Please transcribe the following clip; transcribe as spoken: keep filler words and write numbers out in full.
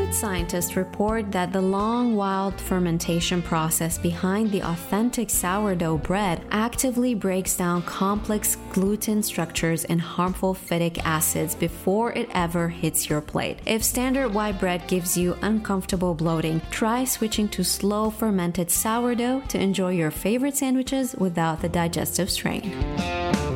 food scientists report that the long, wild fermentation process behind the authentic sourdough bread actively breaks down complex gluten structures and harmful phytic acids before it ever hits your plate. If standard white bread gives you uncomfortable bloating, try switching to slow fermented sourdough to enjoy your favorite sandwiches without the digestive strain.